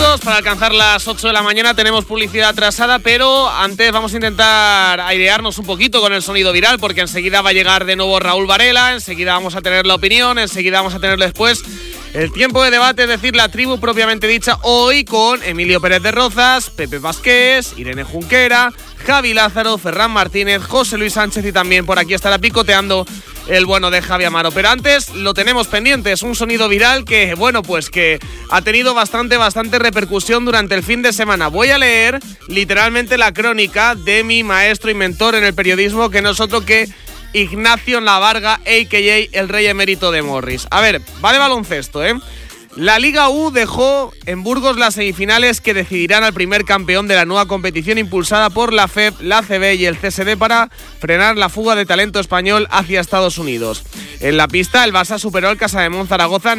minutos para alcanzar las 8 de la mañana. Tenemos publicidad atrasada, pero antes vamos a intentar airearnos un poquito con el sonido viral, porque enseguida va a llegar de nuevo Raúl Varela, enseguida vamos a tener la opinión, enseguida vamos a tener después el tiempo de debate, es decir, la tribu propiamente dicha, hoy con Emilio Pérez de Rozas, Pepe Vázquez, Irene Junquera, Javi Lázaro, Ferran Martínez, José Luis Sánchez y también por aquí estará picoteando el bueno de Javi Amaro. Pero antes lo tenemos pendiente, es un sonido viral que, bueno, pues que ha tenido bastante repercusión durante el fin de semana. Voy a leer literalmente la crónica de mi maestro y mentor en el periodismo, que no es otro que Ignacio Navarga, a.k.a. el rey emérito de Morris. A ver, va de baloncesto, ¿eh? La Liga U dejó en Burgos las semifinales que decidirán al primer campeón de la nueva competición impulsada por la FEP, la CB y el CSD para frenar la fuga de talento español hacia Estados Unidos. En la pista, el Barça superó al Casademont Zaragoza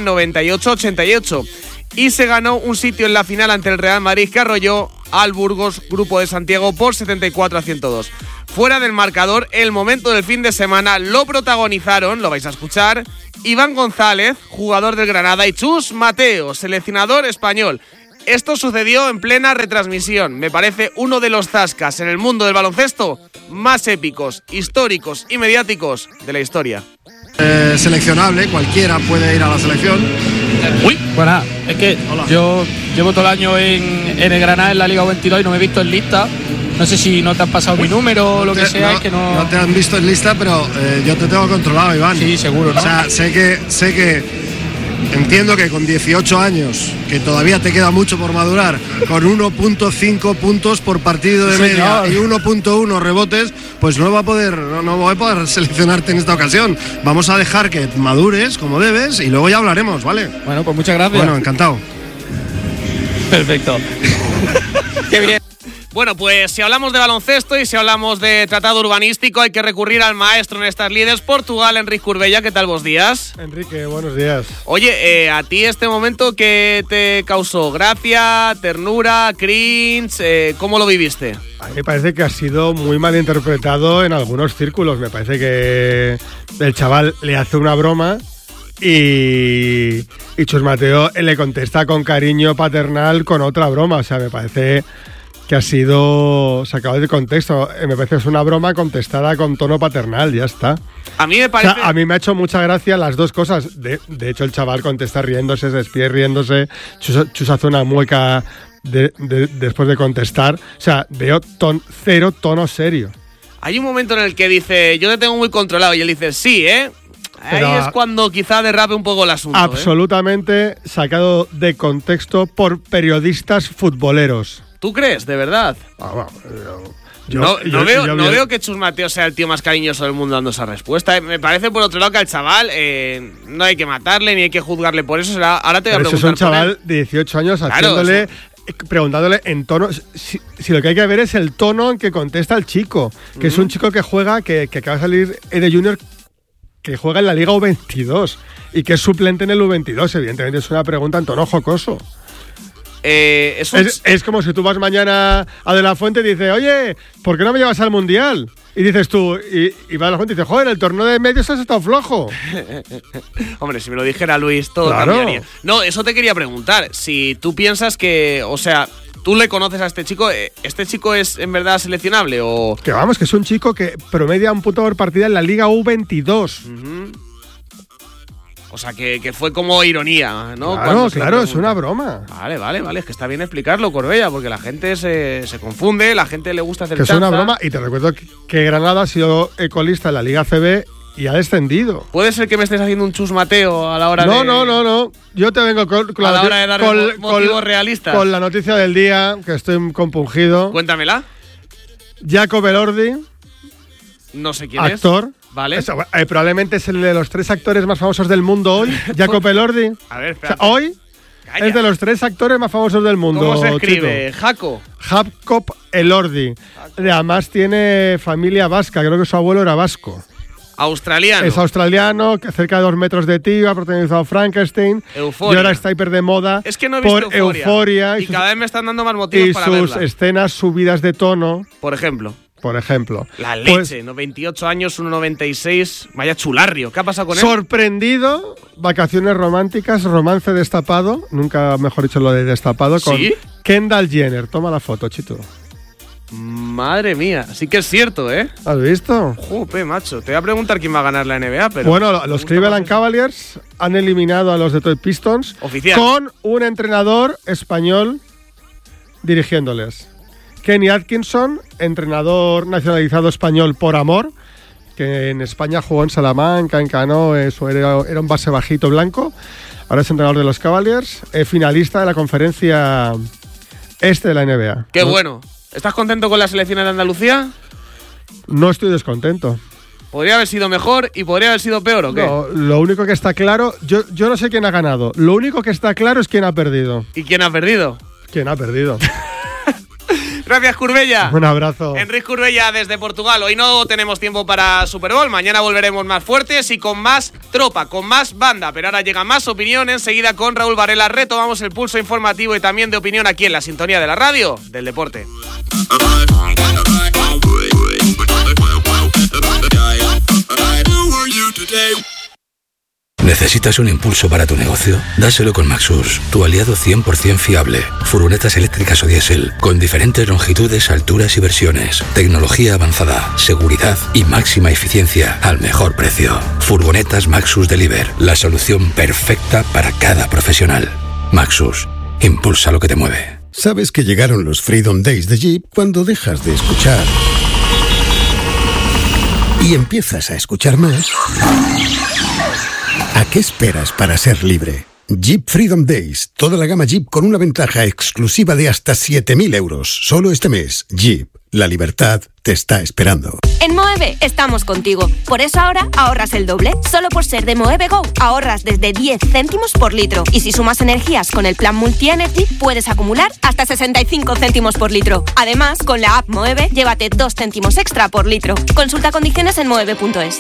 98-88 y se ganó un sitio en la final ante el Real Madrid, que arrolló al Burgos Grupo de Santiago por 74-102. Fuera del marcador, el momento del fin de semana lo protagonizaron, lo vais a escuchar, Iván González, jugador del Granada, y Chus Mateo, seleccionador español. Esto sucedió en plena retransmisión. Me parece uno de los zascas en el mundo del baloncesto más épicos, históricos y mediáticos de la historia. Seleccionable, cualquiera puede ir a la selección. Uy, bueno, es que yo llevo todo el año en el Granada, en la Liga 22, y no me he visto en lista. No sé si no te han pasado mi número o lo que sea. No, es que no te han visto en lista, pero yo te tengo controlado, Iván. Sí, seguro, ¿no? O sea, sé que entiendo que con 18 años, que todavía te queda mucho por madurar, con 1.5 puntos por partido de media y 1.1 rebotes, pues no voy a poder seleccionarte en esta ocasión. Vamos a dejar que madures como debes y luego ya hablaremos, ¿vale? Bueno, pues muchas gracias. Bueno, encantado. Perfecto. Qué bien. Bueno, pues si hablamos de baloncesto y si hablamos de tratado urbanístico, hay que recurrir al maestro en estas lides, Portugal, Enrique Curbella. ¿Qué tal, vos días? Enrique, buenos días. Oye, a ti este momento, ¿qué te causó? ¿Gracia, ternura, cringe? ¿Cómo lo viviste? A mí me parece que ha sido muy mal interpretado en algunos círculos. Me parece que el chaval le hace una broma y Chus Mateo le contesta con cariño paternal con otra broma. O sea, me parece que ha sido sacado de contexto. Me parece que es una broma contestada con tono paternal, ya está. A mí me parece... O sea, a mí me ha hecho mucha gracia las dos cosas. De hecho, el chaval contesta riéndose, se despide riéndose. Chus hace una mueca después de contestar. O sea, veo cero tono serio. Hay un momento en el que dice, yo te tengo muy controlado, y él dice, sí, ¿eh? Ahí es cuando quizá derrape un poco el asunto. Absolutamente sacado de contexto por periodistas futboleros. ¿Tú crees, de verdad? No veo que Chus Mateo sea el tío más cariñoso del mundo dando esa respuesta. Me parece, por otro lado, que al chaval no hay que matarle ni hay que juzgarle por eso. Ahora te voy a preguntar. Eso es un chaval de 18 años, claro, preguntándole en tono. Si lo que hay que ver es el tono en que contesta el chico, que es un chico que juega, que acaba de salir de Junior, que juega en la Liga U22 y que es suplente en el U22. Evidentemente es una pregunta en tono jocoso. Es como si tú vas mañana a De La Fuente y dices, oye, ¿por qué no me llevas al Mundial? Y dices tú, y va a La Fuente y dice, joder, el torneo de medios has estado flojo. Hombre, si me lo dijera Luis, todo claro cambiaría. No, eso te quería preguntar. Si tú piensas que, o sea, tú le conoces a este chico es en verdad seleccionable o... Que vamos, que es un chico que promedia un punto por partida en la Liga U22. Uh-huh. O sea, que fue como ironía, ¿no? Claro, es una broma. Vale, es que está bien explicarlo, Corbella, porque la gente se confunde, la gente le gusta hacer chanza. Que es una broma, y te recuerdo que Granada ha sido colista en la Liga CB y ha descendido. ¿Puede ser que me estés haciendo un Chus Mateo a la hora de...? No. Yo te vengo con a la hora de dar motivos realistas. Con la noticia del día, que estoy compungido. Cuéntamela. Jacob Elordi. No sé quién actor. Vale. Eso, probablemente es el de los 3 actores más famosos del mundo hoy, Jacob Elordi. A ver, espérate. O sea, hoy Calla. Es de los 3 actores más famosos del mundo. ¿Cómo se escribe? Jaco. Jacob Elordi. Además tiene familia vasca, creo que su abuelo era vasco. Australiano. Es australiano, que cerca de 2 metros de ti, ha protagonizado Frankenstein. Euphoria. Y ahora está hiper de moda. Es que no he visto Euphoria. Y cada vez me están dando más motivos para verla. Y sus escenas subidas de tono. Por ejemplo. por ejemplo. La leche, 28 años, 1,96, vaya chularrio. ¿Qué ha pasado con él? Sorprendido, vacaciones románticas, romance destapado, nunca mejor dicho lo de destapado, con ¿Sí? Kendall Jenner. Toma la foto, Chito. Madre mía, sí que es cierto, ¿eh? ¿Has visto? Jope, macho. Te voy a preguntar quién va a ganar la NBA, pero... Bueno, los Cleveland Cavaliers han eliminado a los Detroit Pistons Oficial. con un entrenador español dirigiéndoles. Kenny Atkinson, entrenador nacionalizado español por amor, que en España jugó en Salamanca, en Cano, era un base bajito blanco. Ahora es entrenador de los Cavaliers, finalista de la conferencia este de la NBA. ¡Qué bueno! ¿Estás contento con la selección de Andalucía? No estoy descontento. ¿Podría haber sido mejor y podría haber sido peor o qué? No, lo único que está claro, yo no sé quién ha ganado. Lo único que está claro es quién ha perdido. ¿Y quién ha perdido? ¿Quién ha perdido? Gracias, Curbella. Un abrazo. Enrique Curbella desde Portugal. Hoy no tenemos tiempo para Super Bowl. Mañana volveremos más fuertes y con más tropa, con más banda. Pero ahora llega más opinión. Enseguida con Raúl Varela retomamos el pulso informativo y también de opinión aquí en la sintonía de la radio del deporte. ¿Necesitas un impulso para tu negocio? Dáselo con Maxus, tu aliado 100% fiable. Furgonetas eléctricas o diésel, con diferentes longitudes, alturas y versiones. Tecnología avanzada, seguridad y máxima eficiencia al mejor precio. Furgonetas Maxus Deliver, la solución perfecta para cada profesional. Maxus, impulsa lo que te mueve. ¿Sabes que llegaron los Freedom Days de Jeep cuando dejas de escuchar y empiezas a escuchar más? ¿A qué esperas para ser libre? Jeep Freedom Days. Toda la gama Jeep con una ventaja exclusiva de hasta 7.000 euros. Solo este mes. Jeep. La libertad te está esperando. En Moeve estamos contigo. Por eso ahora ahorras el doble. Solo por ser de Moeve Go ahorras desde 10 céntimos por litro. Y si sumas energías con el plan Multi-Energy, puedes acumular hasta 65 céntimos por litro. Además, con la app Moeve, llévate 2 céntimos extra por litro. Consulta condiciones en moeve.es.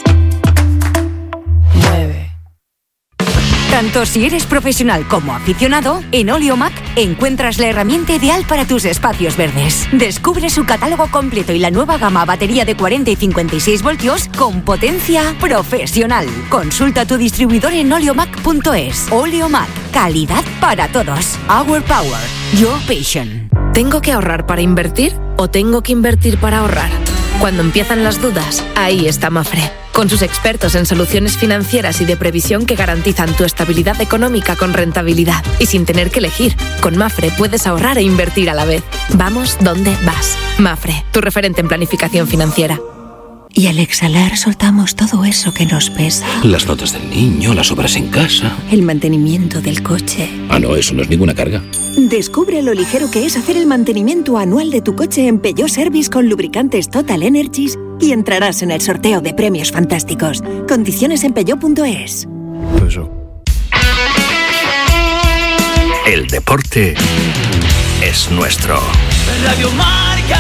Moeve. Tanto si eres profesional como aficionado, en Oleomac encuentras la herramienta ideal para tus espacios verdes. Descubre su catálogo completo y la nueva gama batería de 40 y 56 voltios con potencia profesional. Consulta tu distribuidor en oleomac.es. Oleomac, calidad para todos. Our power, your passion. ¿Tengo que ahorrar para invertir o tengo que invertir para ahorrar? Cuando empiezan las dudas, ahí está Mafre. Con sus expertos en soluciones financieras y de previsión que garantizan tu estabilidad económica con rentabilidad. Y sin tener que elegir, con Mafre puedes ahorrar e invertir a la vez. Vamos donde vas. Mafre, tu referente en planificación financiera. Y al exhalar soltamos todo eso que nos pesa. Las notas del niño, las obras en casa. El mantenimiento del coche. Ah, no, eso no es ninguna carga. Descubre lo ligero que es hacer el mantenimiento anual de tu coche en Peugeot Service con lubricantes Total Energies y entrarás en el sorteo de premios fantásticos. Condiciones en peugeot.es. El deporte es nuestro. Radio Marca.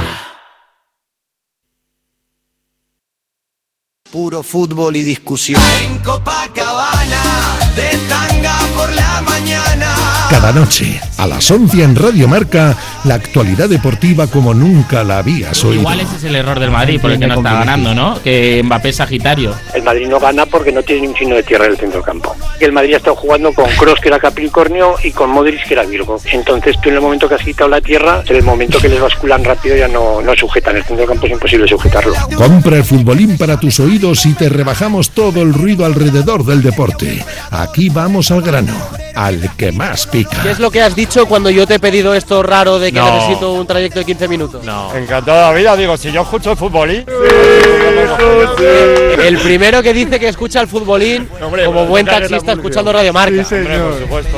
Puro fútbol y discusión. En Copacabana, de tanga por la mañana. Cada noche, a las 11 en Radio Marca, la actualidad deportiva como nunca la habías oído. Igual ese es el error del Madrid, por el que no está ganando, ¿no? Que Mbappé es Sagitario. El Madrid no gana porque no tiene ni un signo de tierra en el centrocampo. Y el Madrid ha estado jugando con Kroos, que era Capricornio, y con Modric, que era Virgo. Entonces tú en el momento que has quitado la tierra, en el momento que les basculan rápido ya no sujetan. El centrocampo es imposible sujetarlo. Compra el futbolín para tus oídos y te rebajamos todo el ruido alrededor del deporte. Aquí vamos al grano, al que más pica. ¿Qué es lo que has dicho cuando yo te he pedido esto raro de que necesito un trayecto de 15 minutos? No. Encantado la vida, digo, si yo escucho el futbolín. El primero que dice que escucha el futbolín, hombre, como buen taxista escuchando Radio Marca. Sí, hombre, por supuesto.